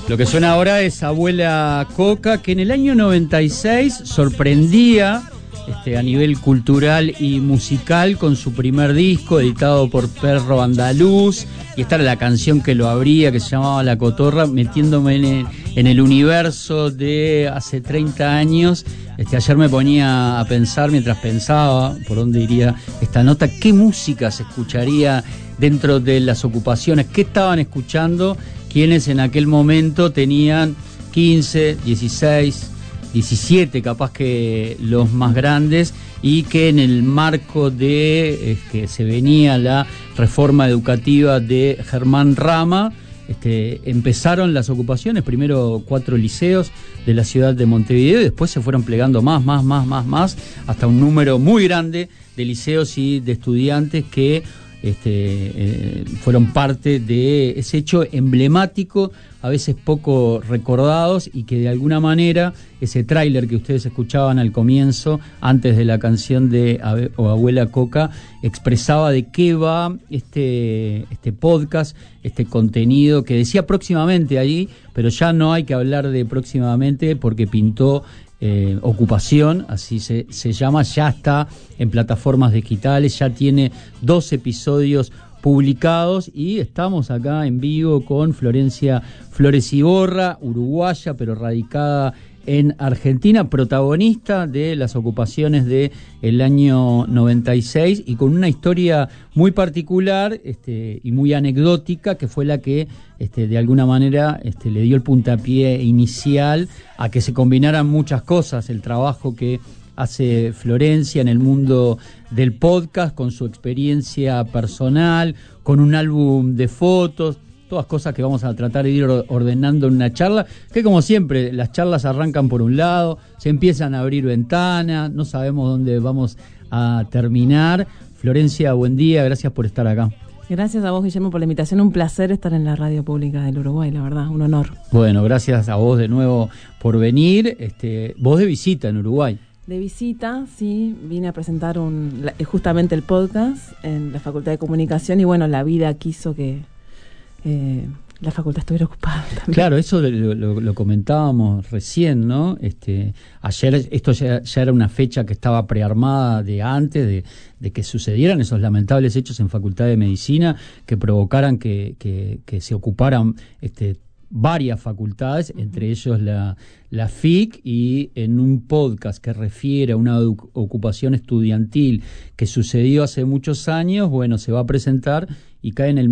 Lo que suena ahora es Abuela Coca, que en el año 96 sorprendía a nivel cultural y musical con su primer disco editado por Perro Andaluz, y esta era la canción que lo abría, que se llamaba La Cotorra, metiéndome en el universo de hace 30 años. Ayer me ponía a pensar, mientras pensaba por dónde iría esta nota, qué música se escucharía dentro de las ocupaciones, qué estaban escuchando quienes en aquel momento tenían 15, 16, 17, capaz que los más grandes, y que en el marco de que se venía la reforma educativa de Germán Rama, empezaron las ocupaciones, primero 4 liceos de la ciudad de Montevideo, y después se fueron plegando más, hasta un número muy grande de liceos y de estudiantes que fueron parte de ese hecho emblemático, a veces poco recordados, y que de alguna manera ese tráiler que ustedes escuchaban al comienzo, antes de la canción de Abuela Coca, expresaba de qué va este podcast, este contenido que decía próximamente allí, pero ya no hay que hablar de próximamente porque pintó Ocupación, así se llama, ya está en plataformas digitales, ya tiene 2 episodios publicados, y estamos acá en vivo con Florencia Flores Iborra, uruguaya pero radicada en Argentina, protagonista de las ocupaciones del año 96, y con una historia muy particular y muy anecdótica, que fue la que de alguna manera le dio el puntapié inicial a que se combinaran muchas cosas, el trabajo que hace Florencia en el mundo del podcast, con su experiencia personal, con un álbum de fotos, todas cosas que vamos a tratar de ir ordenando en una charla, que como siempre, las charlas arrancan por un lado, se empiezan a abrir ventanas, no sabemos dónde vamos a terminar. Florencia, buen día, gracias por estar acá. Gracias a vos, Guillermo, por la invitación, un placer estar en la radio pública del Uruguay, la verdad, un honor. Bueno, gracias a vos de nuevo por venir, vos de visita en Uruguay. De visita, sí, vine a presentar justamente el podcast en la Facultad de Comunicación, y bueno, la vida quiso que la facultad estuviera ocupada también. Claro, eso lo comentábamos recién, ¿no? Ayer esto ya era una fecha que estaba prearmada de antes de que sucedieran esos lamentables hechos en Facultad de Medicina que provocaran que se ocuparan varias facultades, entre ellos la FIC, y en un podcast que refiere a una ocupación estudiantil que sucedió hace muchos años, bueno, se va a presentar y cae en el